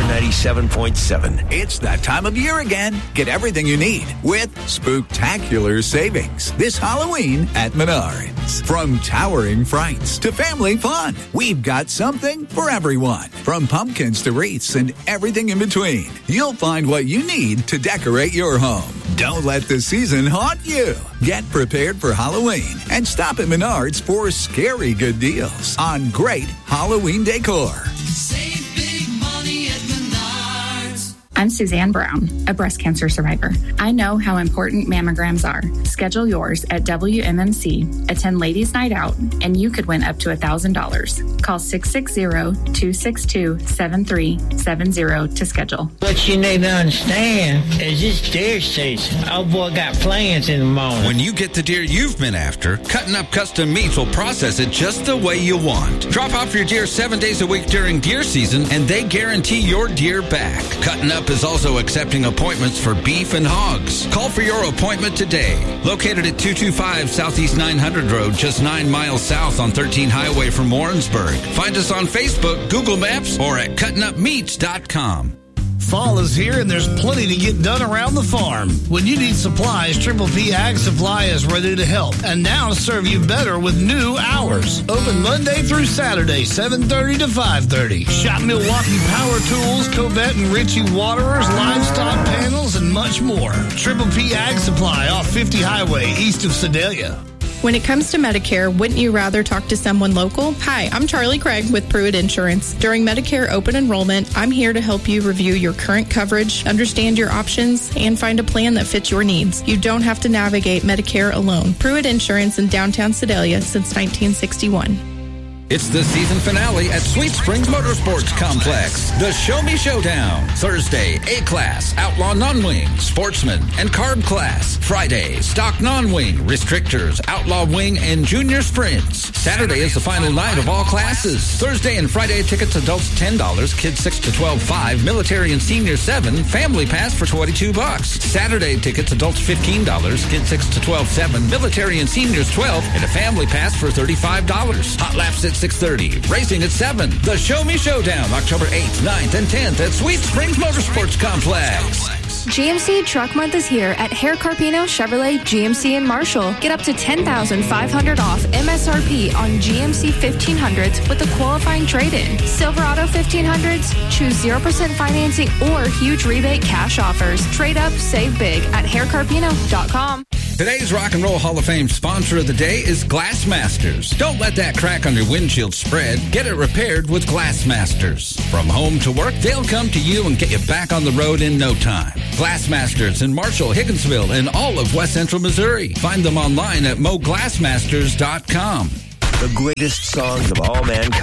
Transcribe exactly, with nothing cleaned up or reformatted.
ninety-seven point seven. It's that time of year again. Get everything you need with Spooktacular Savings this Halloween at Menards. From towering frights to family fun, we've got something for everyone. From pumpkins to wreaths and everything in between, you'll find what you need to decorate your home. Don't let the season haunt you. Get prepared for Halloween and stop at Menards for scary good deals on great Halloween decor. Save big money at Menards. I'm Suzanne Brown, a breast cancer survivor. I know how important mammograms are. Schedule yours at W M M C, attend Ladies Night Out, and you could win up to one thousand dollars. Call six six zero, two six two, seven three seven zero to schedule. What you need to understand is this deer season. Old boy got plans in the morning. When you get the deer you've been after, Cutting Up Custom Meats will process it just the way you want. Drop off your deer seven days a week during deer season, and they guarantee your deer back. Cutting Up is also accepting appointments for beef and hogs. Call for your appointment today. Located at two two five Southeast nine hundred Road, just nine miles south on thirteen Highway from Warrensburg. Find us on Facebook, Google Maps, or at cutting up meats dot com. Fall is here and there's plenty to get done around the farm. When you need supplies, Triple P Ag Supply is ready to help and now to serve you better with new hours. Open Monday through Saturday, seven thirty to five thirty. Shop Milwaukee Power Tools, Covette and Ritchie Waterers, livestock panels, and much more. Triple P Ag Supply off fifty Highway, east of Sedalia. When it comes to Medicare, wouldn't you rather talk to someone local? Hi, I'm Charlie Craig with Pruitt Insurance. During Medicare open enrollment, I'm here to help you review your current coverage, understand your options, and find a plan that fits your needs. You don't have to navigate Medicare alone. Pruitt Insurance in downtown Sedalia since nineteen sixty-one. It's the season finale at Sweet Springs Motorsports Complex. The Show Me Showdown. Thursday, A-Class, Outlaw Non-Wing, Sportsman, and Carb Class. Friday, Stock Non-Wing, Restrictors, Outlaw Wing, and Junior Sprints. Saturday is the final night of all classes. Thursday and Friday tickets, adults ten dollars, kids six to twelve, five, military and senior seven, family pass for twenty-two bucks. Saturday tickets, adults fifteen dollars, kids six to twelve, seven, military and seniors twelve, and a family pass for thirty-five dollars. Hot laps at six thirty, racing at seven. The Show Me Showdown, October eighth, ninth, and tenth at Sweet Springs Motorsports Complex. G M C Truck Month is here at Hair Carpino Chevrolet G M C in Marshall. Get up to ten thousand five hundred dollars off M S R P on G M C fifteen hundreds with a qualifying trade-in. Silverado fifteen hundreds, choose zero percent financing or huge rebate cash offers. Trade up, save big at hair carpino dot com. Today's Rock and Roll Hall of Fame sponsor of the day is Glassmasters. Don't let that crack on your windshield spread. Get it repaired with Glassmasters. From home to work, they'll come to you and get you back on the road in no time. Glassmasters in Marshall, Higginsville, and all of West Central Missouri. Find them online at mo glassmasters dot com. The greatest songs of all mankind.